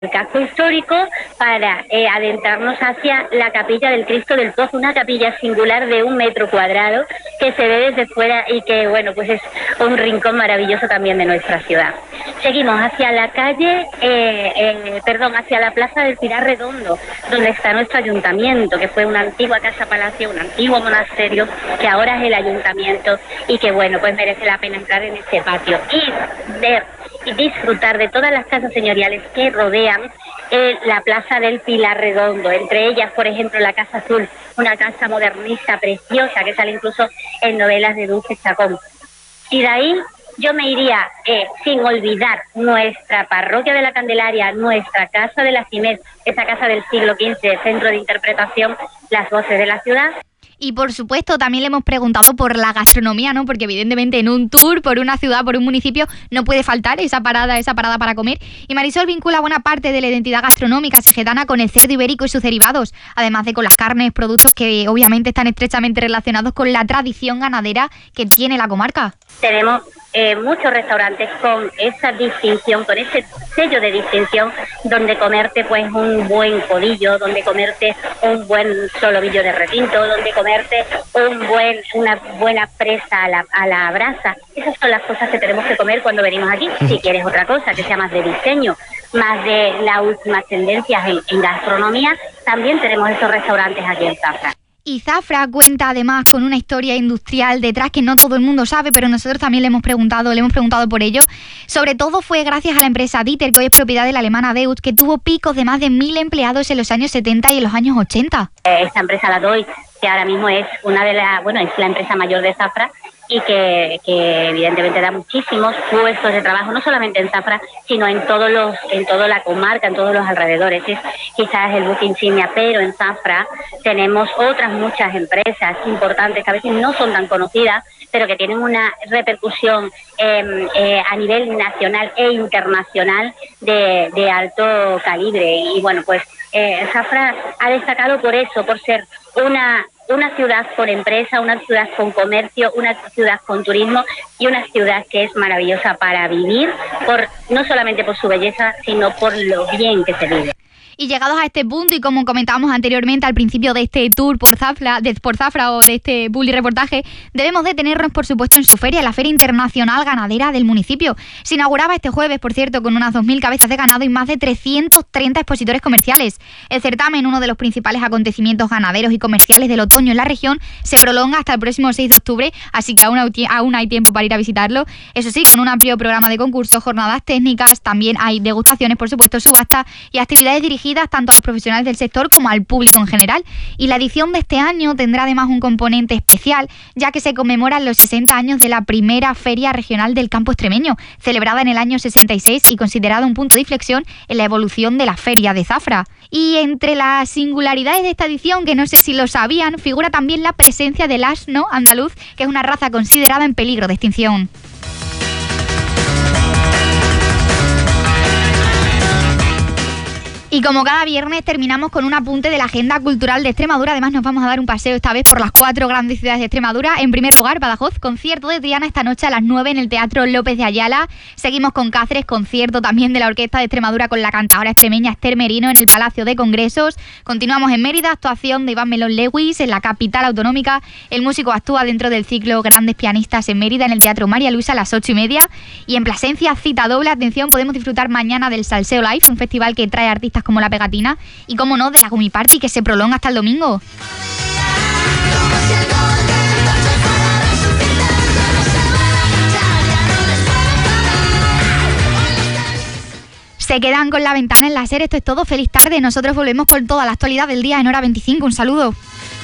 el casco histórico para adentrarnos hacia la capilla del Cristo del Pozo, una capilla singular de 1 metro cuadrado que se ve desde fuera y que, bueno, pues es un rincón maravilloso también de nuestra ciudad. Seguimos hacia la calle, hacia la plaza del Pilar Redondo, donde está nuestro ayuntamiento, que fue una antigua casa palacio, un antiguo monasterio, que ahora es el ayuntamiento y que, bueno, pues merece la pena entrar en este patio y ver y disfrutar de todas las casas señoriales que rodean la plaza del Pilar Redondo, entre ellas, por ejemplo, la Casa Azul, una casa modernista preciosa que sale incluso en novelas de Dulce Chacón. Y de ahí yo me iría, sin olvidar, nuestra parroquia de la Candelaria, nuestra casa de la Cimet, esa casa del siglo XV, centro de interpretación, las voces de la ciudad. Y por supuesto también le hemos preguntado por la gastronomía, ¿no? Porque evidentemente en un tour por una ciudad, por un municipio, no puede faltar esa parada para comer. Y Marisol vincula buena parte de la identidad gastronómica segetana con el cerdo ibérico y sus derivados, además de con las carnes, productos que obviamente están estrechamente relacionados con la tradición ganadera que tiene la comarca. Tenemos muchos restaurantes con esa distinción, con ese sello de distinción, donde comerte pues un buen codillo, donde comerte un buen solovillo de retinto, donde comerte una buena presa a la brasa. Esas son las cosas que tenemos que comer cuando venimos aquí. Si quieres otra cosa que sea más de diseño, más de las últimas tendencias en gastronomía, también tenemos esos restaurantes aquí en Zafra. Y Zafra cuenta además con una historia industrial detrás que no todo el mundo sabe, pero nosotros también le hemos preguntado por ello. Sobre todo fue gracias a la empresa Dieter, que hoy es propiedad de la alemana Deutz, que tuvo picos de más de 1.000 empleados en los años 70 y en los años 80. Esta empresa, la Deutz, que ahora mismo es es la empresa mayor de Zafra y que evidentemente da muchísimos puestos de trabajo, no solamente en Zafra, sino en toda la comarca, en todos los alrededores. Es quizás el buque insignia, pero en Zafra tenemos otras muchas empresas importantes que a veces no son tan conocidas, pero que tienen una repercusión a nivel nacional e internacional de alto calibre. Y bueno, pues Zafra ha destacado por eso, por ser una ciudad con empresa, una ciudad con comercio, una ciudad con turismo y una ciudad que es maravillosa para vivir, no solamente por su belleza, sino por lo bien que se vive. Y llegados a este punto, y como comentábamos anteriormente al principio de este tour por Zafra o de este bully reportaje, debemos detenernos, por supuesto, en su feria, la Feria Internacional Ganadera del municipio. Se inauguraba este jueves, por cierto, con unas 2.000 cabezas de ganado y más de 330 expositores comerciales. El certamen, uno de los principales acontecimientos ganaderos y comerciales del otoño en la región, se prolonga hasta el próximo 6 de octubre, así que aún hay tiempo para ir a visitarlo. Eso sí, con un amplio programa de concursos, jornadas técnicas, también hay degustaciones, por supuesto, subastas y actividades dirigidas tanto a los profesionales del sector como al público en general. Y la edición de este año tendrá además un componente especial, ya que se conmemoran los 60 años de la primera Feria Regional del Campo Extremeño, celebrada en el año 66 y considerada un punto de inflexión en la evolución de la Feria de Zafra. Y entre las singularidades de esta edición, que no sé si lo sabían, figura también la presencia del asno andaluz, que es una raza considerada en peligro de extinción. Y como cada viernes terminamos con un apunte de la agenda cultural de Extremadura. Además nos vamos a dar un paseo esta vez por las 4 grandes ciudades de Extremadura. En primer lugar, Badajoz, concierto de Triana esta noche a las 9 en el Teatro López de Ayala. Seguimos con Cáceres, concierto también de la Orquesta de Extremadura con la cantadora extremeña Esther Merino en el Palacio de Congresos. Continuamos en Mérida, actuación de Iván Melón Lewis en la capital autonómica. El músico actúa dentro del ciclo Grandes Pianistas en Mérida en el Teatro María Luisa a las 8:30. Y en Plasencia, cita doble, atención, podemos disfrutar mañana del Salseo Live, un festival que trae artistas como La Pegatina y, como no, de la Gumi Party, que se prolonga hasta el domingo. Se quedan con La Ventana en la SER. Esto es todo. Feliz tarde. Nosotros volvemos con toda la actualidad del día en hora 25. Un saludo.